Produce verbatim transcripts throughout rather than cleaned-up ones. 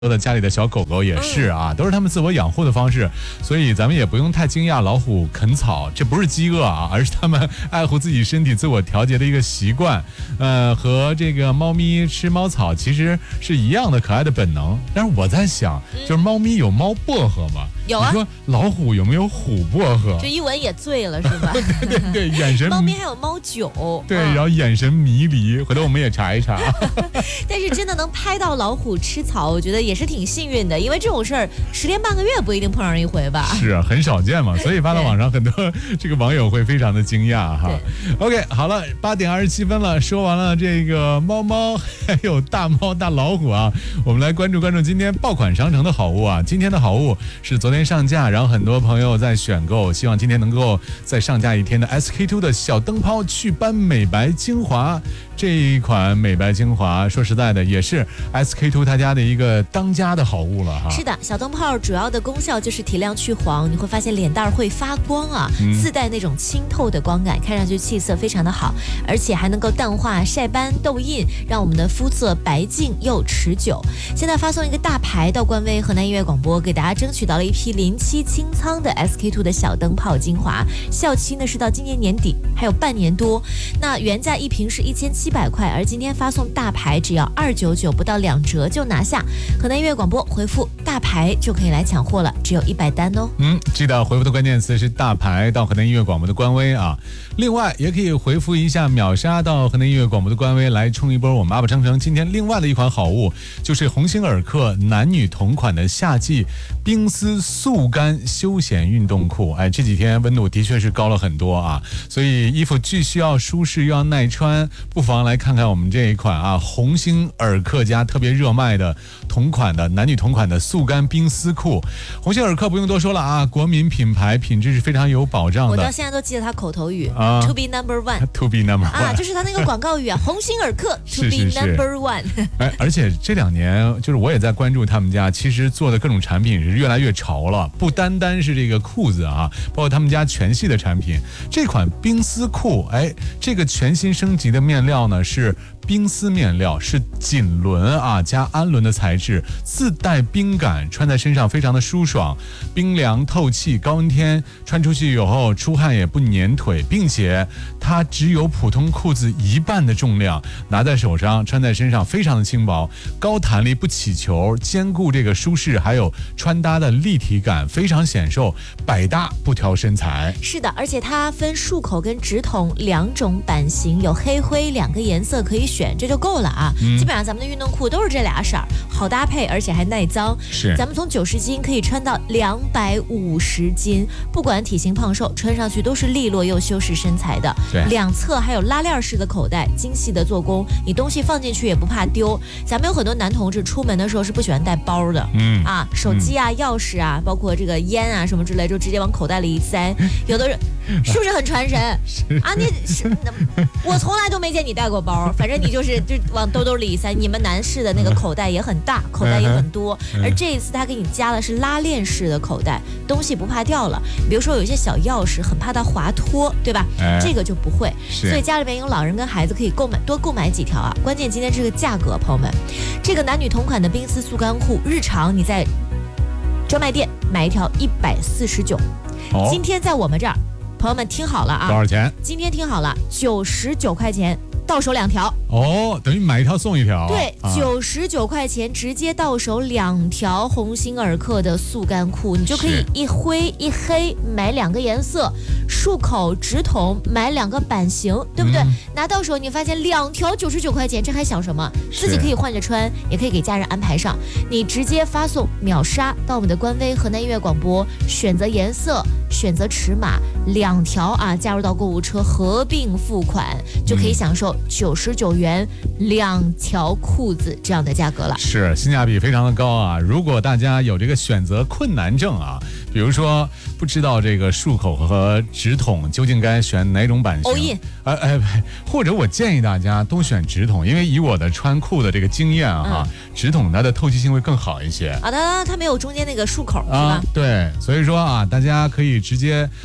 的家里的小狗狗也是啊，都是他们自我养护的方式，所以咱们也不用太惊讶老虎啃草，这不是饥饿啊，而是他们爱护自己身体自我调节的一个习惯，呃，和这个猫咪吃猫草其实是一样的可爱的本能。但是我在想，就是猫咪有猫薄荷吗？ 有啊。 你说老虎有没有虎薄荷？ 这一闻也醉了是吧？ 对对对，眼神。 猫咪还有猫酒。 对，然后眼神迷离，回头我们也查一查。 但是真的能拍到老虎吃草，我觉得也是挺幸运的，因为这种事儿十天半个月不一定碰上一回吧。 是啊，很少见嘛，所以发到网上很多这个网友会非常的惊讶哈。OK， 好了，八点二十七分了，说完了这个猫猫还有大猫大老虎啊，我们来关注关注今天爆款商城的好物啊。今天的好物是昨天上架，然后很多朋友在选购，希望今天能够再上架一天的 S K two 的小灯泡祛斑美白精华。这一款美白精华说实在的也是 S K two 他家的一个当家的好物了哈。 是的，小灯泡主要的功效就是提亮去黄，你会发现脸蛋会发光啊、嗯、自带那种清透的光感，看上去气色非常的好，而且还能够淡化晒斑痘印，让我们的肤色白净又持久。现在发送一个大牌到官微河南音乐广播，给大家争取到了一批临期清仓的 S K two 的小灯泡精华，效期呢是到今年年底，还有半年多。那原价一瓶是一千七百块，而今天发送大牌只要二九九，不到两折就拿下。河南音乐广播回复大牌就可以来抢货了，只有一百单哦。 嗯，记得回复的关键词是大牌到河南音乐广播的官微啊。另外也可以回复一下秒杀到河南音乐广播的官微来冲一波我们阿宝商城今天另外的一款好物，就是鸿星尔克男女同款的夏季冰丝速干休闲运动裤。哎，这几天温度的确是高了很多啊，所以衣服既需要舒适又要耐穿，不妨来看看我们这一款啊，鸿星尔克家特别热卖的同款的男女同款的速干冰丝裤。鸿星尔克不用多说了啊，国民品牌，品质是非常有保障的。 我到现在都记得他口头语、 啊、 To be number one To be number one 啊，就是他那个广告语啊，鸿星尔克 To be number one 哎，而且这两年就是我也在关注他们家，其实做的各种产品是越来越潮了，不单单是这个裤子啊，包括他们家全系的产品。这款冰丝裤，哎，这个全新升级的面料呢是冰丝面料，是锦纶啊加氨纶的材质，自带冰感，穿在身上非常的舒爽，冰凉透气，高温天穿出去以后出汗也不粘腿，并且它只有普通裤子一半的重量，拿在手上穿在身上非常的轻薄，高弹力不起球，兼顾这个舒适还有穿搭的立体感，非常显瘦，百搭不挑身材。 是的，而且它分束口跟直筒两种版型，有黑灰两个颜色可以选，这就够了啊、嗯、基本上咱们的运动裤都是这俩色儿，好搭配，而且还耐脏。 是， 咱们从九十斤可以穿到两百五十斤，不管体型胖瘦，穿上去都是利落又修饰身材的。 对， 两侧还有拉链式的口袋，精细的做工，你东西放进去也不怕丢。咱们有很多男同志出门的时候是不喜欢带包的，嗯啊，手机啊、钥匙啊，包括这个烟啊什么之类，就直接往口袋里一塞。有的人是不是很传神啊？你是我从来都没见你带过包，反正你就是就往兜兜里一塞。你们男士的那个口袋也很大，口袋也很多，而这一次他给你加的是拉链式的口袋，东西不怕掉了。比如说有一些小钥匙很怕它滑脱，对吧？这个就不会。所以家里边有老人跟孩子可以购买多购买几条啊。关键今天这个价格，朋友们，这个男女同款的冰丝速干裤，日常你在专卖店买一条一百四十九，今天在我们这儿，朋友们听好了啊， 多少钱？ 今天听好了，九十九块钱。到手两条哦，等于买一条送一条。 对，九十九块钱直接到手两条鸿星尔克的速干裤，你就可以一灰一黑买两个颜色，束口直筒买两个版型，对不对？嗯、拿到手你发现两条九十九块钱，这还想什么？自己可以换着穿，也可以给家人安排上。你直接发送秒杀到我们的官微河南音乐广播，选择颜色，选择尺码，两条啊加入到购物车合并付款，就可以享受九十九元两条裤子这样的价格了。 是，性价比非常的高啊！如果大家有这个选择困难症啊，比如说不知道这个束口和直筒究竟该选哪种版型， all in， 哎哎，或者我建议大家都选直筒，因为以我的穿裤的这个经验啊，嗯、直筒它的透气性会更好一些啊，它它没有中间那个束口，是吧？ 啊，对，所以说啊，大家可以直接啊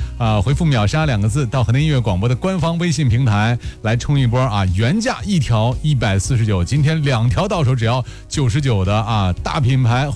回复秒杀两个字到河南音乐广播的官方微信平台来冲一波啊，原价一条一百四十九，今天两条到手只要九十九的啊，大品牌